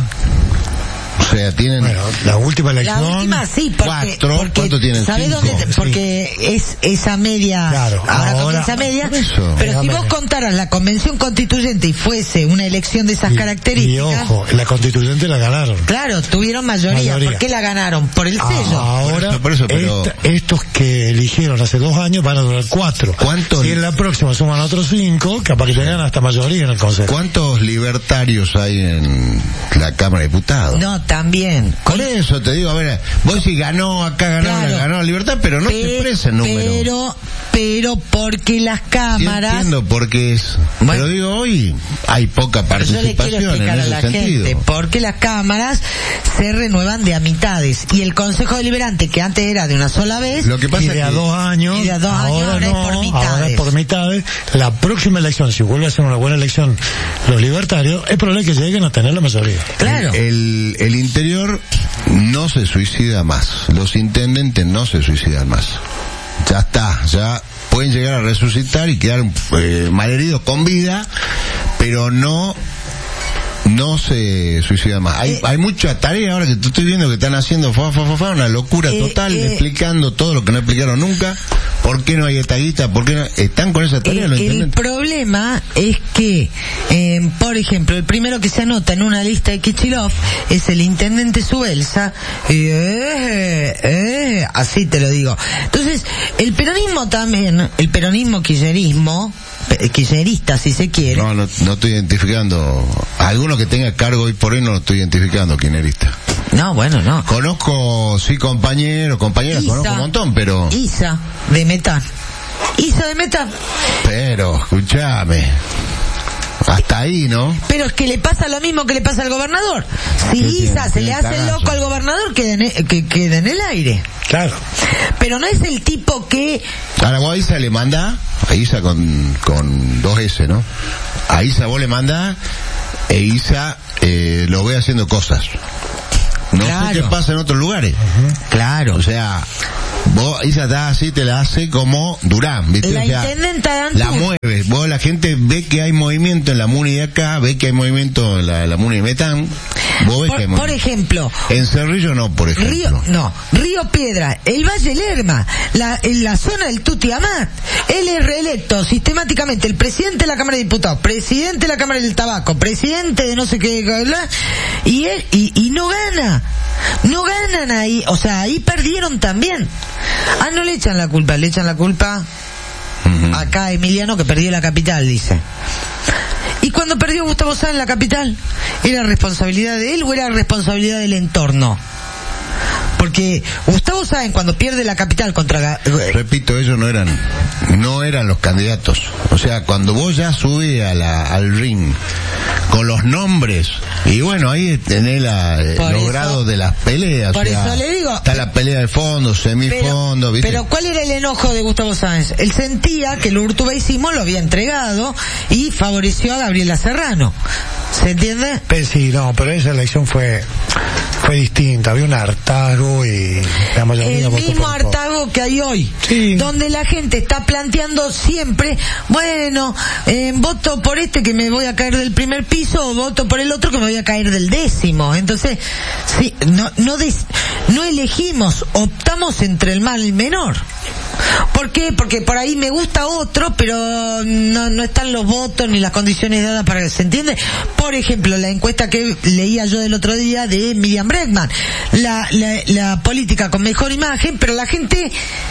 O sea, tienen... Bueno, la última La elección. última sí, porque, cuatro, porque ¿cuánto tienen? ¿sabés Cinco. dónde? te- porque es esa media, Claro, ahora, ahora- comienza media, por eso. pero si Esa vos media. contaras la convención constituyente y fuese una elección de esas Y- características, Y ojo, la constituyente la ganaron. claro, tuvieron mayoría. Mayoría. ¿Por qué la ganaron? Por el sello. Ahora, Por eso, por eso, pero- esta- estos que eligieron hace dos años van a durar cuatro. ¿Cuántos- Si en la próxima suman otros cinco, capaz que tengan hasta mayoría en el Consejo. ¿Cuántos libertarios hay en la Cámara de Diputados? No, también. Por eso te digo, a ver, vos decís ganó acá, ganó, Claro. ganó la libertad, pero no Pe- se expresa el número. Pero, pero porque las Sí cámaras... entiendo por qué es. Bueno. Pero digo, hoy hay poca Pero yo le quiero participación en explicar a ese la sentido. gente, porque las cámaras se renuevan de a mitades y el Consejo Deliberante, que antes era de una sola vez, Lo que pasa Y es de a que dos años, Y de a dos años ahora ahora es no, por ahora mitades. es por mitades. La próxima elección, si vuelve a ser una buena elección los libertarios, es probable que lleguen a tener la mayoría. claro, el, el interior no se suicida más. Los intendentes no se suicidan más. Ya está, ya pueden llegar a resucitar y quedar eh, malheridos con vida, pero no no se suicidan más. Hay, Eh, hay mucha tarea ahora que te estoy viendo que están haciendo fa, fa, fa, fa, una locura Eh, total, eh, explicando todo lo que no explicaron nunca. ¿Por qué no hay esta guita? ¿Por qué no? Están con esa tarea el, los el intendentes. problema es que, eh, por ejemplo, el primero que se anota en una lista de Kichilov es el intendente Subelsa, y, eh, eh, así te lo digo. Entonces, el peronismo también, el peronismo kirchnerismo, pe- kirchnerista si se quiere, No, no, no estoy identificando. Alguno que tenga cargo hoy por hoy no lo estoy identificando, kirchnerista. No, bueno, no. Conozco, sí, compañeros, compañeras, Isa, conozco un montón, pero... Isa, de Meta. Isa de Meta. Pero, escúchame... Hasta ahí, ¿no? Pero es que le pasa lo mismo que le pasa al gobernador. Si Isa se le hace loco al gobernador, queda en, que, queda en el aire. Claro. Pero no es el tipo que... Ahora vos a Isa le manda, a Isa con, con dos S, ¿no? A Isa vos le manda, e Isa eh, lo ve haciendo cosas. No Claro. sé qué pasa en otros lugares. Uh-huh. Claro. O sea, vos, Isa está así, te la hace como Durán, ¿viste? La o sea, intendenta de Antú. la mueve. Vos, la gente ve que hay movimiento en la Muni de acá, ve que hay movimiento en la, la Muni de Metán. Vos ves Por, que hay por movimiento. ejemplo, En Cerrillo no, por ejemplo. Río, no, Río Piedra, el Valle Lerma, la, en la zona del Tuti Amat, él es reelecto sistemáticamente, el presidente de la Cámara de Diputados, presidente de la Cámara del Tabaco, presidente de no sé qué, bla, bla, y él, y, y no gana, no ganan ahí, o sea, ahí perdieron también. Ah, no le echan la culpa, le echan la culpa Ujú. acá a Emiliano que perdió la capital, dice. ¿Y cuando perdió Gustavo Sáenz en la capital? ¿Era responsabilidad de él o era responsabilidad del entorno? Porque Gustavo Sáenz cuando pierde la capital contra... Repito, ellos no eran, no eran los candidatos. O sea, cuando vos ya subís a la, al ring con los nombres, y bueno, ahí tenés la, Por los eso- grados de las peleas. por o sea, eso le digo- está la pelea de fondo, semifondo, Pero, ¿viste? pero ¿cuál era el enojo de Gustavo Sáenz? Él sentía que el urtubeicismo lo había entregado y favoreció a Gabriela Serrano. ¿Se entiende? Pero sí, no, pero esa elección fue fue distinta, había un hartazgo y la mayoría El votó mismo por el poco. hartazgo que hay hoy, Sí. donde la gente está planteando siempre, bueno, eh, voto por este que me voy a caer del primer piso o voto por el otro que me voy a caer del décimo. Entonces, sí, no no des- no elegimos, optamos entre el mal y el menor. ¿Por qué? Porque por ahí me gusta otro, pero no, no están los votos ni las condiciones dadas para que se entiende. Por ejemplo, la encuesta que leía yo del otro día de Miriam Bregman, la, la, la política con mejor imagen, pero la gente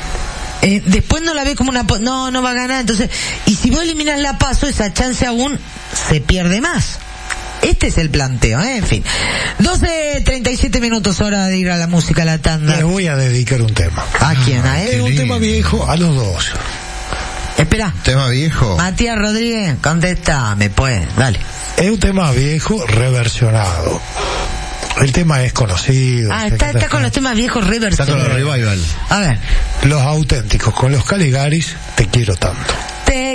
eh, después no la ve como una... po- No, no va a ganar, entonces... Y si vos eliminas la PASO, esa chance aún se pierde más. Este es el planteo, ¿eh? En fin. doce treinta y siete minutos, hora de ir a la música, a la tanda. Les voy a dedicar un tema. ¿A quién? ¿A Es él? un lindo. tema viejo, a los dos. Espera. Tema viejo. Matías Rodríguez, contestame, pues, dale. Es un tema viejo reversionado. El tema es conocido. Ah, sé está, que está con los temas viejos Está con reversionados. el revival. A ver. Los auténticos, con los Caligaris, te quiero tanto.